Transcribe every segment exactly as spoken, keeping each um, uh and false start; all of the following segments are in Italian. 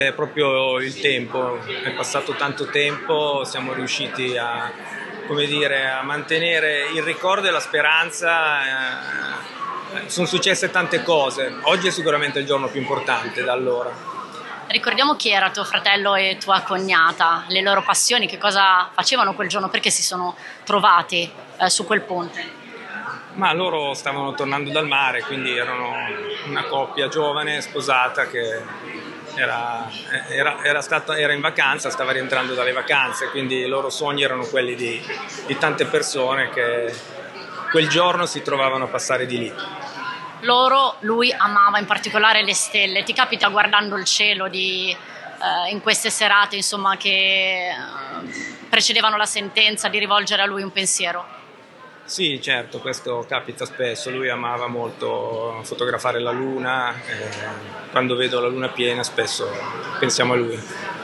È proprio il tempo, è passato tanto tempo, siamo riusciti a, come dire, a mantenere il ricordo e la speranza, eh, sono successe tante cose, oggi è sicuramente il giorno più importante da allora. Ricordiamo chi era tuo fratello e tua cognata, le loro passioni, che cosa facevano quel giorno, perché si sono trovati eh, su quel ponte? Ma loro stavano tornando dal mare, quindi erano una coppia giovane, sposata, che Era, era, era, stata, era in vacanza, stava rientrando dalle vacanze, quindi i loro sogni erano quelli di, di tante persone che quel giorno si trovavano a passare di lì. Loro, lui amava in particolare le stelle. Ti capita, guardando il cielo di, eh, in queste serate, insomma, che eh, precedevano la sentenza, di rivolgere a lui un pensiero? Sì, certo, questo capita spesso. Lui amava molto fotografare la luna, eh, quando vedo la luna piena spesso pensiamo a lui.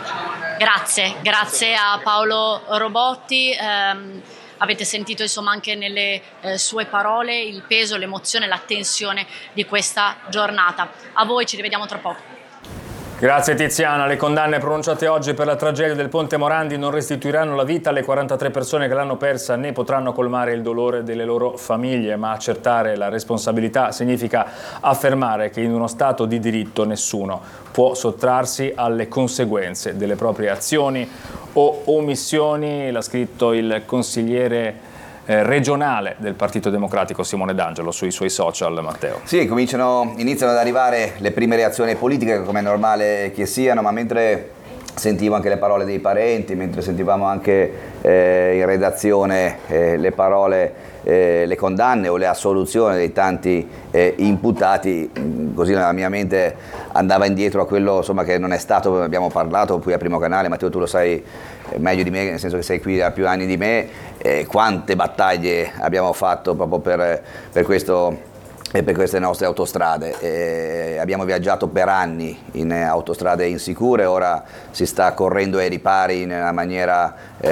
Grazie, grazie a Paolo Robotti. Eh, avete sentito insomma anche nelle eh, sue parole il peso, l'emozione, la tensione di questa giornata. A voi, ci rivediamo tra poco. Grazie Tiziana. Le condanne pronunciate oggi per la tragedia del Ponte Morandi non restituiranno la vita alle quarantatré persone che l'hanno persa, né potranno colmare il dolore delle loro famiglie, ma accertare la responsabilità significa affermare che in uno Stato di diritto nessuno può sottrarsi alle conseguenze delle proprie azioni o omissioni. L'ha scritto il consigliere Eh, regionale del Partito Democratico Simone D'Angelo sui suoi social. Matteo. Sì, cominciano, iniziano ad arrivare le prime reazioni politiche, come è normale che siano, ma mentre sentivo anche le parole dei parenti, mentre sentivamo anche eh, in redazione eh, le parole, eh, le condanne o le assoluzioni dei tanti eh, imputati, così la mia mente andava indietro a quello, insomma, che non è stato, abbiamo parlato qui a Primo Canale, Matteo tu lo sai meglio di me, nel senso che sei qui da più anni di me, eh, quante battaglie abbiamo fatto proprio per, per questo e per queste nostre autostrade. Eh, abbiamo viaggiato per anni in autostrade insicure, ora si sta correndo ai ripari in una maniera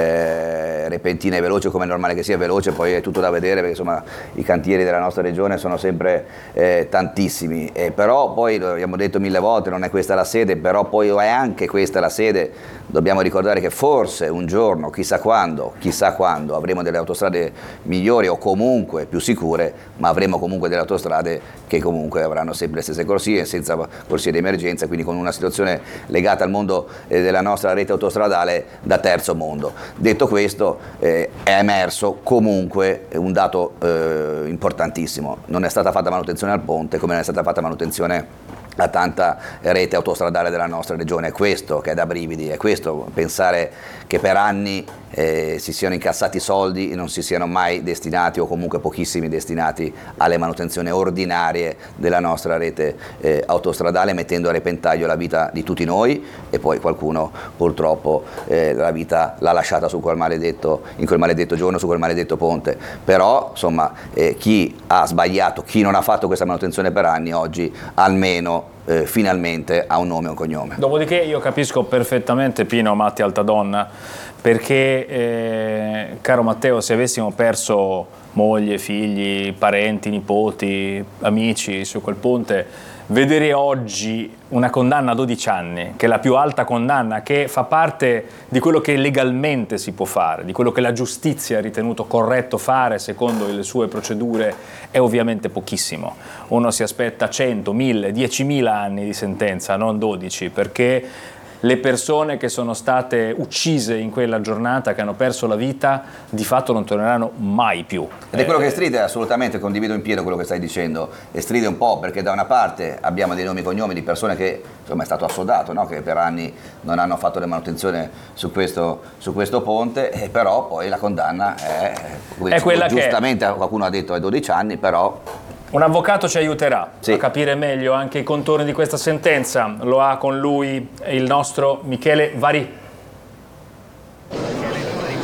eh, repentina e veloce, come è normale che sia veloce, poi è tutto da vedere perché insomma i cantieri della nostra regione sono sempre eh, tantissimi, eh, però poi lo abbiamo detto mille volte, non è questa la sede, però poi è anche questa la sede. Dobbiamo ricordare che forse un giorno, chissà quando, chissà quando avremo delle autostrade migliori o comunque più sicure, ma avremo comunque delle autostrade che comunque avranno sempre le stesse corsie, senza corsie di emergenza, quindi con una situazione legata al mondo eh, della nostra rete autostradale da terzo mondo. Detto questo, eh, è emerso comunque un dato eh, importantissimo: non è stata fatta manutenzione al ponte, come non è stata fatta manutenzione a tanta rete autostradale della nostra regione. È questo che è da brividi, è questo, pensare che per anni eh, si siano incassati soldi e non si siano mai destinati, o comunque pochissimi destinati, alle manutenzioni ordinarie della nostra rete eh, autostradale, mettendo a repentaglio la vita di tutti noi, e poi qualcuno purtroppo eh, la vita l'ha lasciata su quel maledetto, in quel maledetto giorno, su quel maledetto ponte. Però insomma eh, chi ha sbagliato, chi non ha fatto questa manutenzione per anni, oggi almeno Eh, finalmente ha un nome e un cognome. Dopodiché io capisco perfettamente Pino Matti Altadonna, perché eh, caro Matteo, se avessimo perso moglie, figli, parenti, nipoti, amici su quel ponte, vedere oggi una condanna a dodici anni, che è la più alta condanna, che fa parte di quello che legalmente si può fare, di quello che la giustizia ha ritenuto corretto fare secondo le sue procedure, è ovviamente pochissimo. Uno si aspetta cento, mille, diecimila anni di sentenza, non dodici, perché le persone che sono state uccise in quella giornata, che hanno perso la vita, di fatto non torneranno mai più. Ed è quello che stride, assolutamente, condivido in pieno quello che stai dicendo, e stride un po' perché da una parte abbiamo dei nomi e cognomi di persone che, insomma, è stato assodato, no? Che per anni non hanno fatto le manutenzioni su questo, su questo ponte, e però poi la condanna è, è quella giustamente che qualcuno ha detto ai dodici anni, però un avvocato ci aiuterà sì. a capire meglio anche i contorni di questa sentenza. Lo ha con lui il nostro Michele Varì.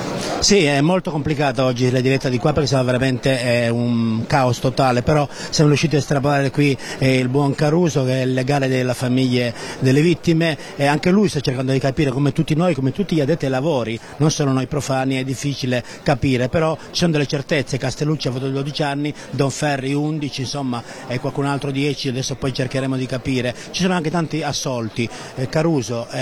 Sì, è molto complicata oggi la diretta di qua perché siamo veramente è un caos totale, però siamo riusciti a estrapolare qui eh, il buon Caruso, che è il legale della famiglia delle vittime, e anche lui sta cercando di capire, come tutti noi, come tutti gli addetti ai lavori, non solo noi profani, è difficile capire, però ci sono delle certezze. Castellucci ha avuto dodici anni, Donferri undici, insomma, e qualcun altro dieci, adesso poi cercheremo di capire. Ci sono anche tanti assolti, eh, Caruso